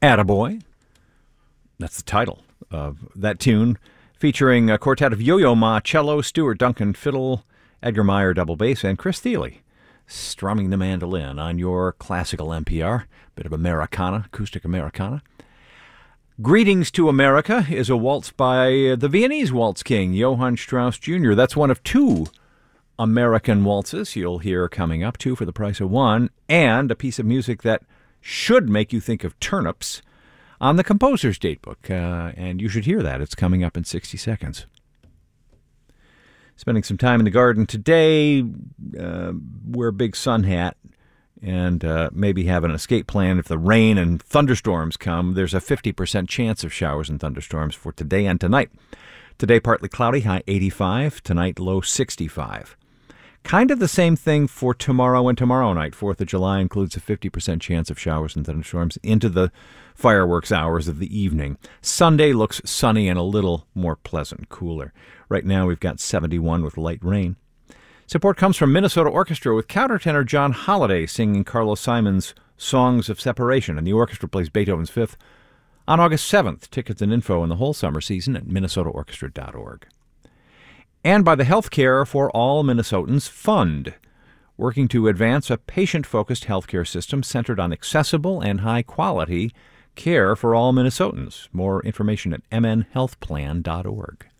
Attaboy. That's the title of that tune, featuring a quartet of Yo-Yo Ma, cello, Stuart Duncan, fiddle, Edgar Meyer, double bass, and Chris Thiele strumming the mandolin on your classical NPR. Bit of Americana, acoustic Americana. Greetings to America is a waltz by the Viennese waltz king, Johann Strauss Jr. That's one of two American waltzes you'll hear coming up, two for the price of one, and a piece of music that should make you think of turnips on the composer's datebook, and you should hear that. It's coming up in 60 seconds. Spending some time in the garden today, wear a big sun hat, and maybe have an escape plan if the rain and thunderstorms come. There's a 50% chance of showers and thunderstorms for today and tonight. Today, partly cloudy, high 85. Tonight, low 65. Kind of the same thing for tomorrow and tomorrow night. 4th of July includes a 50% chance of showers and thunderstorms into the fireworks hours of the evening. Sunday looks sunny and a little more pleasant, cooler. Right now we've got 71 with light rain. Support comes from Minnesota Orchestra with countertenor John Holliday singing Carlos Simon's Songs of Separation, and the orchestra plays Beethoven's Fifth on August 7th. Tickets and info in the whole summer season at minnesotaorchestra.org. And by the Healthcare for All Minnesotans Fund, working to advance a patient-focused healthcare system centered on accessible and high-quality care for all Minnesotans. More information at mnhealthplan.org.